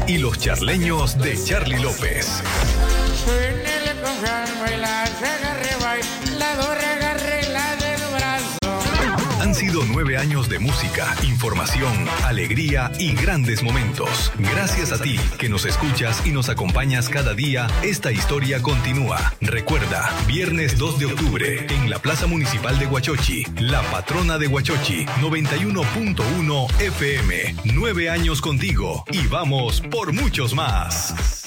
y los charleños de Charly López. Han sido 9 años de música, información, alegría y grandes momentos. Gracias a ti que nos escuchas y nos acompañas cada día, esta historia continúa. Recuerda, viernes 2 de octubre, en la Plaza Municipal de Huachochi, la patrona de Huachochi, 91.1 FM. 9 años contigo y vamos por muchos más.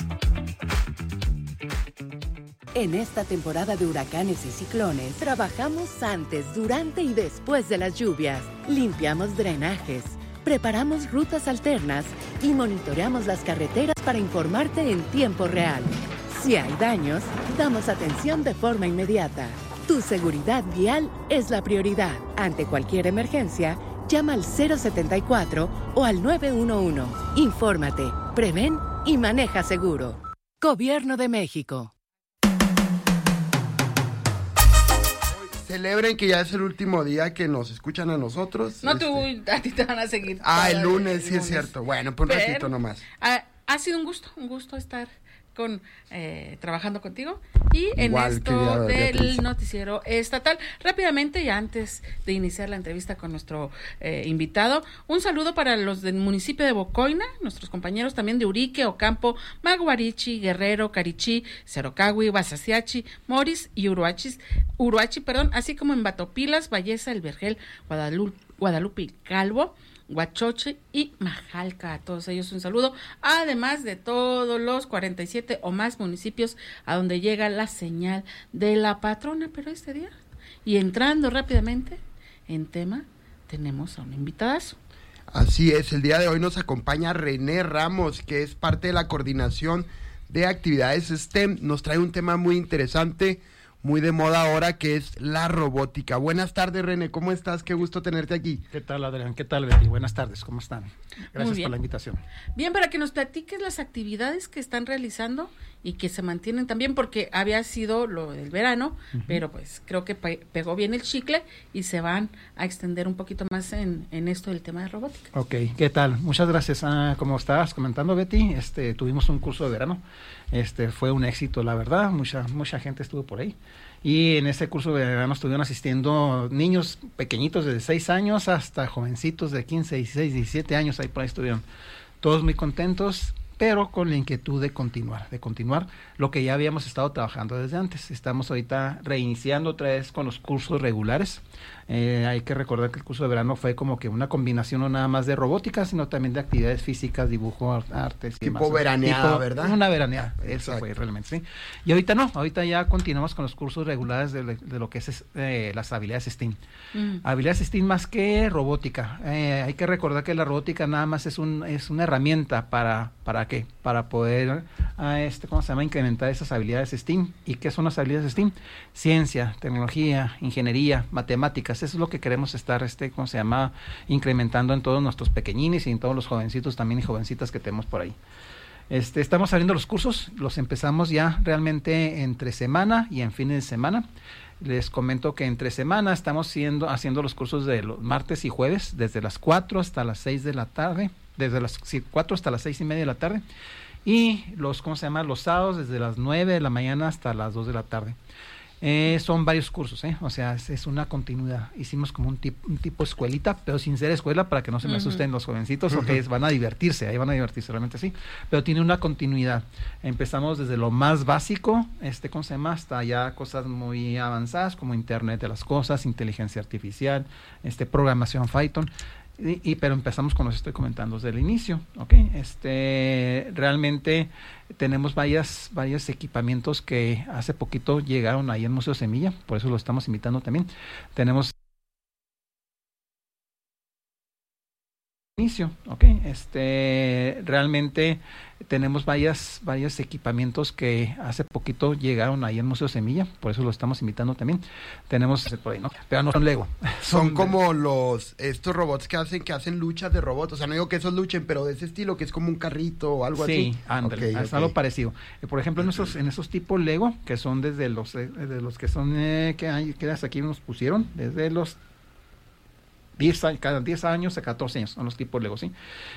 En esta temporada de huracanes y ciclones, trabajamos antes, durante y después de las lluvias. Limpiamos drenajes, preparamos rutas alternas y monitoreamos las carreteras para informarte en tiempo real. Si hay daños, damos atención de forma inmediata. Tu seguridad vial es la prioridad. Ante cualquier emergencia, llama al 074 o al 911. Infórmate, prevén y maneja seguro. Gobierno de México. Celebren que ya es el último día que nos escuchan a nosotros. No, a ti te van a seguir. El lunes, sí es cierto. Bueno, pues un ratito nomás. Ha sido un gusto estar trabajando contigo y en esto del noticiero estatal. Rápidamente, y antes de iniciar la entrevista con nuestro invitado, un saludo para los del municipio de Bocoina, nuestros compañeros también de Urique, Ocampo, Maguarichi, Guerrero, Carichí, Cerocagui, Basasiachi, Moris y Uruachi, así como en Batopilas, Valleza, El Vergel, Guadalupe y Calvo, Huachochi y Majalca. A todos ellos un saludo, además de todos los 47 o más municipios a donde llega la señal de la patrona. Pero este día, y entrando rápidamente en tema, tenemos a un invitadazo. Así es, el día de hoy nos acompaña René Ramos, que es parte de la coordinación de actividades STEM. Nos trae un tema muy interesante, muy de moda ahora, que es la robótica. Buenas tardes, René, ¿cómo estás? Qué gusto tenerte aquí. ¿Qué tal, Adrián? ¿Qué tal, Betty? Buenas tardes, ¿cómo están? Gracias por la invitación. Bien, para que nos platiques las actividades que están realizando y que se mantienen también, porque había sido lo del verano, pero pues creo que pegó bien el chicle y se van a extender un poquito más en esto del tema de robótica. Ok, ¿qué tal? Muchas gracias. Como estabas comentando, Betty, tuvimos un curso de verano. Fue un éxito, la verdad, mucha gente estuvo por ahí. Y en ese curso de verano estuvieron asistiendo niños pequeñitos desde 6 años hasta jovencitos de 15, 16, 17 años, ahí por ahí estuvieron. Todos muy contentos, pero con la inquietud de continuar lo que ya habíamos estado trabajando desde antes. Estamos ahorita reiniciando otra vez con los cursos regulares. Hay que recordar que el curso de verano fue como que una combinación no nada más de robótica, sino también de actividades físicas, dibujo, artes y tipo demás. Veraneada, ¿verdad? Una veraneada, eso fue realmente, sí. Y ahorita no, ahorita ya continuamos con los cursos regulares de lo que es las habilidades STEAM. Habilidades STEAM más que robótica. Hay que recordar que la robótica nada más es una herramienta ¿para qué? Para poder, incrementar esas habilidades STEAM. ¿Y qué son las habilidades STEAM? Ciencia, tecnología, ingeniería, matemáticas. Eso es lo que queremos estar, incrementando en todos nuestros pequeñines y en todos los jovencitos también y jovencitas que tenemos por ahí. Estamos abriendo los cursos, los empezamos ya realmente entre semana y en fines de semana. Les comento que entre semana estamos haciendo los cursos de los martes y jueves, desde las 4 hasta las 6 de la tarde, desde las 4 hasta las 6:30 de la tarde, y los sábados desde las 9 de la mañana hasta las 2 de la tarde. Son varios cursos, o sea, es una continuidad. Hicimos como un tipo escuelita, pero sin ser escuela, para que no se me asusten los jovencitos, van a divertirse, realmente sí, pero tiene una continuidad. Empezamos desde lo más básico, hasta ya cosas muy avanzadas como Internet de las cosas, inteligencia artificial, programación Python. Pero empezamos con lo que estoy comentando desde el inicio, ¿ok? Realmente tenemos varios equipamientos que hace poquito llegaron ahí en Museo Semilla, por eso lo estamos invitando también. Tenemos inicio, ¿ok? Realmente tenemos varios equipamientos que hace poquito llegaron ahí en Museo Semilla, por eso lo estamos invitando también. Tenemos por ahí, ¿no? Pero no son Lego. Son como estos robots que hacen luchas de robots, o sea, no digo que esos luchen, pero de ese estilo, que es como un carrito o algo así. Sí, ándale, es algo parecido. Por ejemplo, en esos tipos Lego, que son desde los que son, que aquí nos pusieron, desde los cada 10 años a 14 años, son los tipos Lego, ¿sí?